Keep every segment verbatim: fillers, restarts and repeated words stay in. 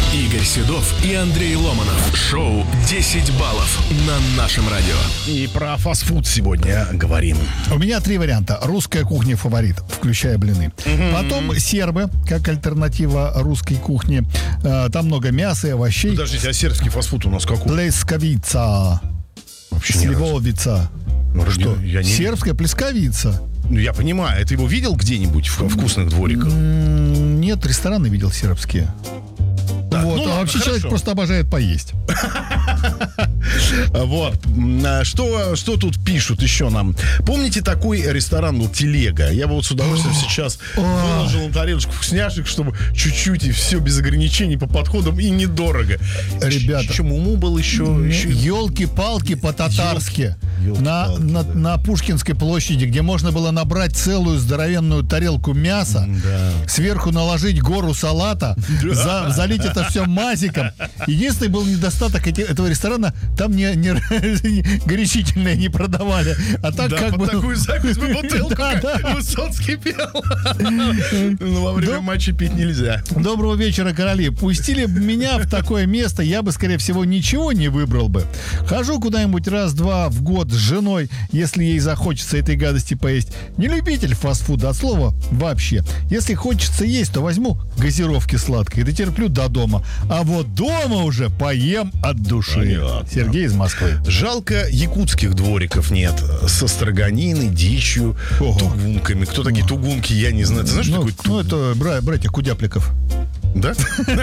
Игорь Седов и Андрей Ломанов. Шоу десять баллов на нашем радио. И про фастфуд сегодня говорим. У меня три варианта. Русская кухня фаворит, включая блины. Mm-hmm. Потом сербы, как альтернатива русской кухне. Там много мяса и овощей. Подождите, а сербский фастфуд у нас какой? Плесковица. Вообще Сливовица. Ну, что? Я не... Сербская плесковица. Ну, я понимаю. Это его видел где-нибудь в вкусных двориках? Нет, рестораны видел сербские. Да, вот, ну, а ладно, вообще хорошо. Человек просто обожает поесть. Вот. Что, что тут пишут еще нам? Помните, такой ресторан был «Телега»? Я бы вот с удовольствием сейчас выложил на тарелочку вкусняшек, чтобы чуть-чуть и все без ограничений по подходам и недорого. Ребята. Чему был еще? Елки-палки по-татарски. На, на, на Пушкинской площади, где можно было набрать целую здоровенную тарелку мяса, да. Сверху наложить гору салата, да. за, залить это все мазиком. Единственный был недостаток эти, этого ресторана, там не, не, горячительное не продавали. А так да, как под бы... такую закусь бутылку, как Высоцкий пел. Но во время матча пить нельзя. Доброго вечера, короли. Пустили бы меня в такое место, я бы, скорее всего, ничего не выбрал бы. Хожу куда-нибудь раз-два в год с женой, если ей захочется этой гадости поесть. Не любитель фастфуда, от слова вообще. Если хочется есть, то возьму газировки сладкой, дотерплю до дома. А вот дома уже поем от души. Понятно. Сергей из Москвы. Жалко, якутских двориков нет. Со строганиной, дичью, Ого. тугунками. Кто такие тугунки, я не знаю. Ты знаешь, ну, что такое Ну, это бра- братья Кудяпликов. Да?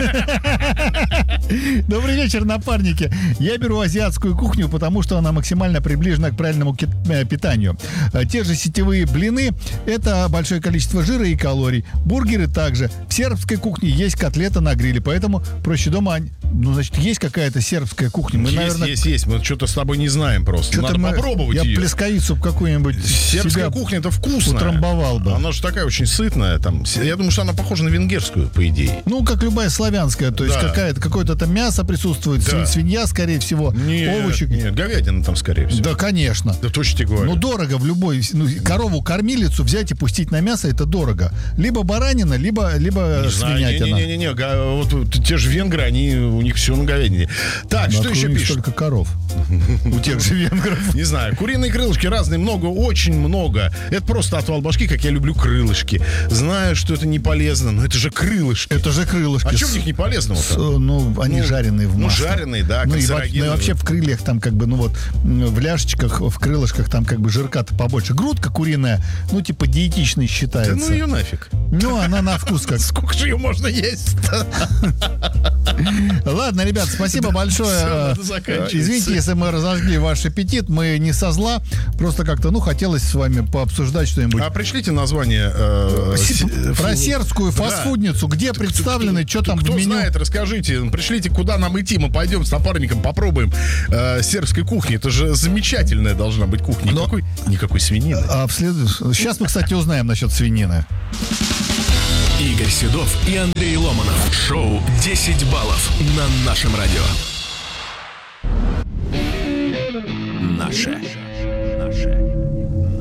Добрый вечер, напарники. Я беру азиатскую кухню, потому что она максимально приближена к правильному питанию. Те же сетевые блины – это большое количество жира и калорий. Бургеры также. В сербской кухне есть котлета на гриле, поэтому проще дома. Ну, значит, есть какая-то сербская кухня. Мы, есть, наверное... есть, есть. Мы что-то с тобой не знаем просто. Что-то Надо мы... попробовать Я ее. Я плесковицу какую-нибудь Сербская кухня – это вкусно. Утрамбовал бы. Она же такая очень сытная. Там. Я думаю, что она похожа на венгерскую, по идее. Ну, как любая славянская. То есть да. какая-то, какое-то там мясо присутствует, да. свинья, скорее всего, нет, овощи. Нет, говядина там, скорее всего. Да, конечно. Да точно тебе говорю. Ну, дорого в любой... Ну, корову-кормилицу взять и пустить на мясо – это дорого. Либо баранина, либо, либо не свинятина. Не-не-не, вот те же венгры, они, у них все на говядине. Так, Но что еще пишут? Столько коров. У тех же венгров. Не знаю, куриные крылышки разные, много, очень много. Это просто отвал башки, как я люблю крылышки. Знаю, что это не полезно, но это же крылышки. Это же крылышки. А что в них не полезного-то? Ну, они ну, жареные в масле. Ну, жареные, да, ну, и, ну, и вообще в крыльях там как бы, ну вот, в ляшечках, в крылышках там как бы жирка-то побольше. Грудка куриная, ну, типа диетичной считается. Да ну ее нафиг. Ну, она на вкус как. Сколько же ее можно есть? Ладно, ребят, спасибо большое. Извините, если мы разожгли ваш аппетит, мы не со зла, просто как-то, ну, хотелось с вами пообсуждать что-нибудь. А пришлите название про сербскую фастфудницу, где представлены, что там в меню. Кто знает, расскажите, пришлите, куда нам идти, мы пойдем с напарником, попробуем сербской кухни. Это же замечательная должна быть кухня. Никакой, никакой свинины. А вслед... Сейчас мы, кстати, узнаем насчет свинины. Игорь Седов и Андрей Ломанов. Шоу десять баллов на нашем радио. Наше